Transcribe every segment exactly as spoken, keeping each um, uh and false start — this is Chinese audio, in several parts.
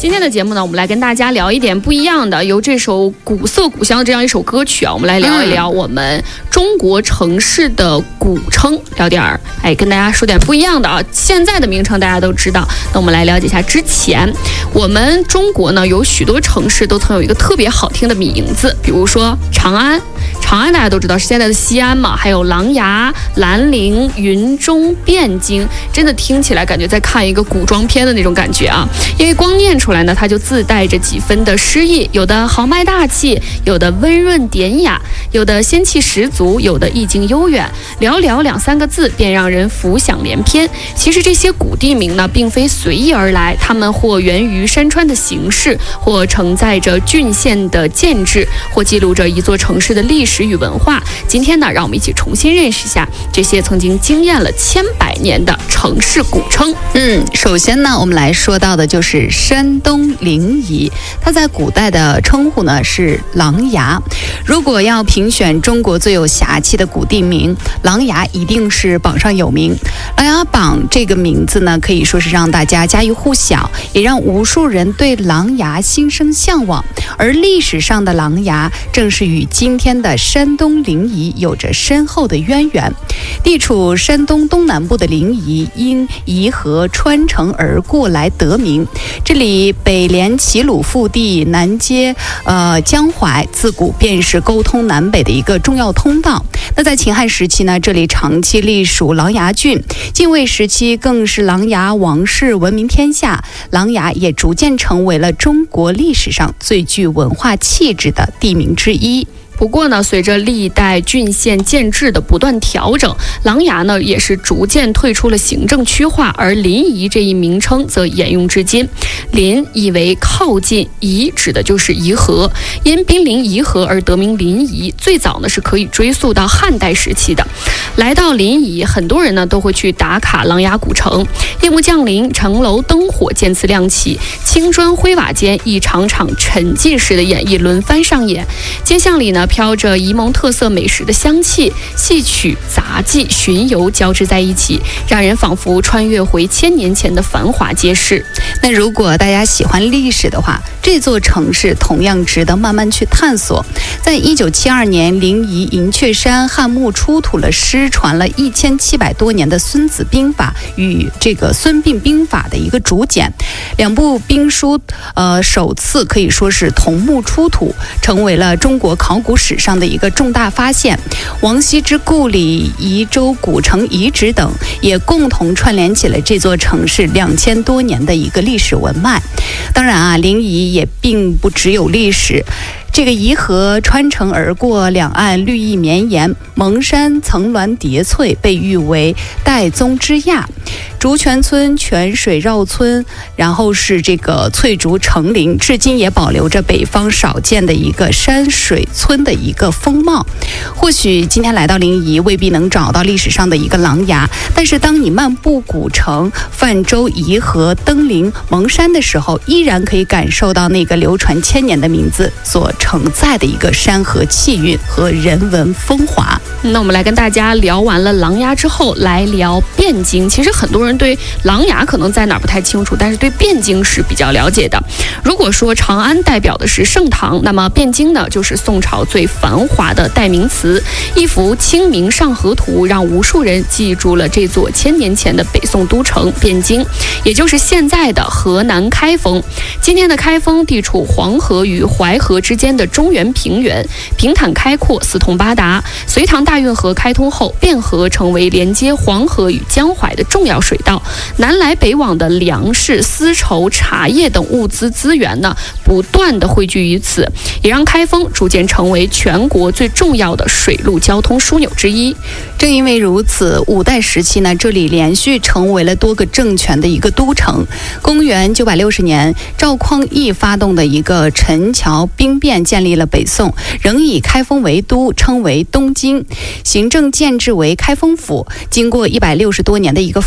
今天的节目呢，我们来跟大家聊一点不一样的，由这首古色古香的这样一首歌曲啊，我们来聊一聊我们中国城市的古称，聊点儿哎，跟大家说点不一样的啊。现在的名称大家都知道，那我们来了解一下之前，我们中国呢有许多城市都曾有一个特别好听的名字，比如说长安。长安大家都知道是现在的西安嘛，还有琅琊、兰陵、云中、汴京，真的听起来感觉在看一个古装片的那种感觉啊。因为光念出来呢，它就自带着几分的诗意，有的豪迈大气，有的温润典雅，有的仙气十足，有的意境悠远，寥寥两三个字便让人浮想联翩。其实这些古地名呢，并非随意而来，它们或源于山川的形式，或承载着郡县的建制，或记录着一座城市的历史与文化。今天呢，让我们一起重新认识一下这些曾经惊艳了千百年的城市古称。 嗯，首先呢，我们来说到的就是山东临沂，它在古代的称呼呢是琅琊。如果要评选中国最有侠气的古地名，琅琊一定是榜上有名。琅琊榜这个名字呢，可以说是让大家家喻户晓，也让无数人对琅琊心生向往。而历史上的琅琊，正是与今天的山东临沂有着深厚的渊源。地处山东东南部的临沂，因沂河穿城而过来得名。这里北连齐鲁腹地，南接呃江淮，自古便是沟通南北的一个重要通道。那在秦汉时期呢，这里长期隶属琅琊郡，晋魏时期更是琅琊王氏闻名天下。琅琊也逐渐成为了中国历史上最具文化气质的地名之一。 不过呢，随着历代郡县建制的不断调整，琅琊呢也是逐渐退出了行政区划，而临沂这一名称则沿用至今。临意为靠近，沂指的就是沂河，因濒临沂河而得名临沂。最早呢是可以追溯到汉代时期的。来到临沂，很多人呢都会去打卡琅琊古城。夜幕降临，城楼灯火渐次亮起，青砖灰瓦间，一场场沉浸式的演绎轮番上演。街巷里呢飘着沂蒙特色美食的香气，戏曲、杂技、巡游交织在一起，让人仿佛穿越回千年前的繁华街市。 那如果大家喜欢历史的话，这座城市同样值得慢慢去探索。在一九七二年，临沂银雀山汉墓出土了失传了一千七百多年的《孙子兵法》与这个《孙膑兵法》的一个竹简，两部兵书呃首次可以说是同墓出土，成为了中国考古史上的一个重大发现。王羲之故里、宜州古城遗址等也共同串联起了这座城市两千多年的一个历史文脉。当然啊，临沂也并不只有历史。这个沂河穿城而过，两岸绿意绵延，蒙山层峦叠翠，被誉为岱宗之亚。竹泉村泉水绕村，然后是这个翠竹成林，至今也保留着北方少见的一个山水村的一个风貌。或许今天来到临沂未必能找到历史上的一个琅琊，但是当你漫步古城、泛舟沂河、登临蒙山的时候，依然可以感受到那个流传千年的名字所承载的一个山河气韵和人文风华。 那我们来跟大家聊完了琅琊之后，来聊汴京。其实很多人对琅琊可能在哪儿不太清楚，但是对汴京是比较了解的。如果说长安代表的是盛唐，那么汴京呢就是宋朝最繁华的代名词。一幅《清明上河图》让无数人记住了这座千年前的北宋都城汴京，也就是现在的河南开封。今天的开封地处黄河与淮河之间的中原平原，平坦开阔，四通八达。隋唐大运河开通后，汴河成为连接黄河与江淮的重要水道，南来北往的粮食、丝绸、茶叶等物资资源呢，不断的汇聚于此，也让开封逐渐成为全国最重要的水陆交通枢纽之一。 正因为如此，五代时期呢，这里连续成为了多个政权的一个都城。公元九百六十年，赵匡胤发动的一个陈桥兵变，建立了北宋，仍以开封为都，称为东京，行政建制为开封府。经过一百六十多年的一个发展，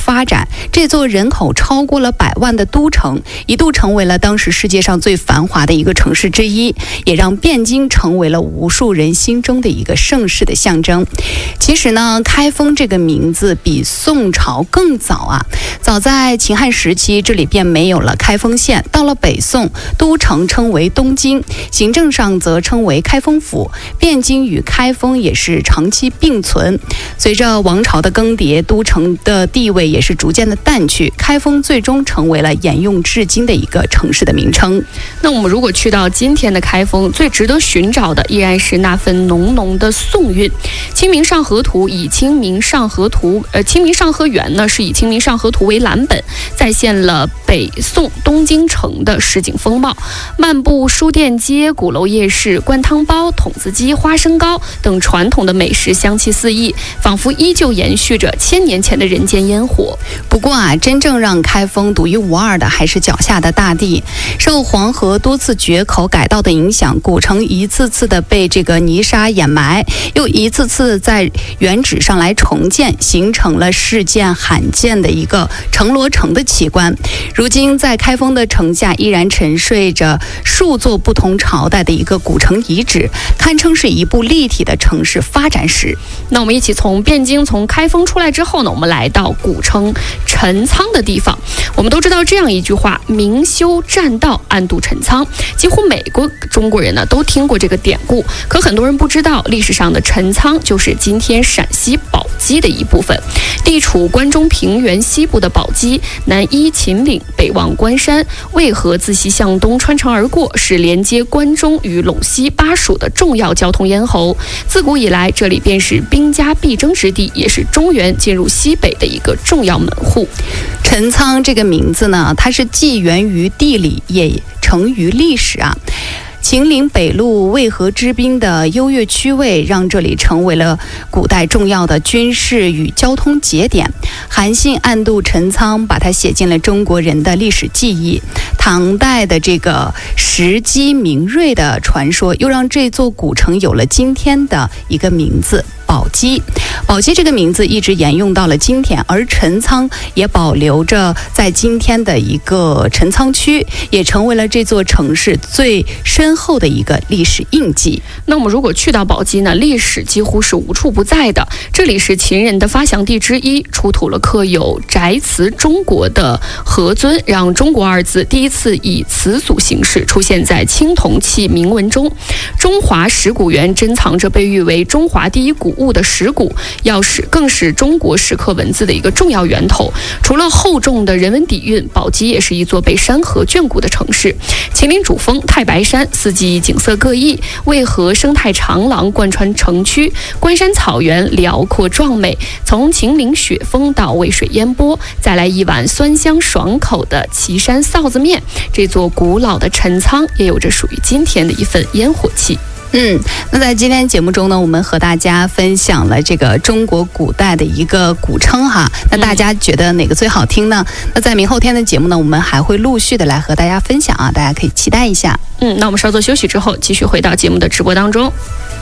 代，这座人口超过了百万的都城，一度成为了当时世界上最繁华的一个城市之一，也让汴京成为了无数人心中的一个盛世的象征。其实呢，开封这个名字比宋朝更早啊，早在秦汉时期，这里便没有了开封县。到了北宋，都城称为东京，行政上则称为开封府。汴京与开封也是长期并存。随着王朝的更迭，都城的地位也是逐渐的淡去，开封最终成为了沿用至今的一个城市的名称。 那我们如果去到今天的开封，最值得寻找的依然是那份浓浓的宋韵。清明上河图以清明上河图，呃，清明上河园呢是以清明上河图为蓝本，再现了北宋东京城的市井风貌。漫步书店街、鼓楼夜市、灌汤包、筒子鸡、花生糕等传统的美食香气四溢，仿佛依旧延续着千年前的人间烟火。 不过啊，真正让开封独一无二的还是脚下的大地。受黄河多次决口改道的影响，古城一次次的被这个泥沙掩埋，又一次次在原址上来重建，形成了世界罕见的一个城罗城的奇观。如今在开封的城下依然沉睡着数座不同朝代的一个古城遗址，堪称是一部立体的城市发展史。 那我们一起从汴京从开封出来之后呢，我们来到古称陈仓的地方。我们都知道这样一句话：明修栈道，暗度陈仓。几乎每个中国人呢都听过这个典故，可很多人不知道，历史上的陈仓就是今天陕西宝鸡的一部分。地处关中平原西部的宝鸡，南依秦岭，北望关山，渭河自西向东穿城而过，是连接关中与陇西巴蜀的重要交通咽喉。自古以来，这里便是兵家必争之地，也是中原进入西北的一个重要门户。 陈仓这个名字呢，它是既源于地理，也成于历史啊。秦岭北路渭河之滨的优越区位，让这里成为了古代重要的军事与交通节点。韩信暗度陈仓，把它写进了中国人的历史记忆。唐代的这个石矶明锐的传说，又让这座古城有了今天的一个名字宝鸡。宝鸡这个名字一直沿用到了今天，而陈仓也保留着在今天的一个陈仓区，也成为了这座城市最深厚的一个历史印记。 那我们如果去到宝鸡呢，历史几乎是无处不在的。这里是秦人的发祥地之一，出土了刻有宅祠中国的何尊，让中国二字第一次以词组形式出现在青铜器铭文中。中华石鼓园珍藏着被誉为中华第一古物的石鼓，要是更是中国石刻文字的一个重要源头。除了厚重的人文底蕴，宝鸡也是一座被山河眷顾的城市。秦岭主峰太白山，四季景色各异，渭河生态长廊贯穿城区，关山草原辽阔壮美。从秦岭雪峰到渭水烟波，再来一碗酸香爽口的岐山臊子面，这座古老的陈仓也有着属于今天的一份烟火气。 嗯，那在今天节目中呢，我们和大家分享了这个中国古代的一个古称哈。那大家觉得哪个最好听呢？嗯、那在明后天的节目呢，我们还会陆续的来和大家分享啊，大家可以期待一下。 嗯，那我们稍作休息之后，继续回到节目的直播当中。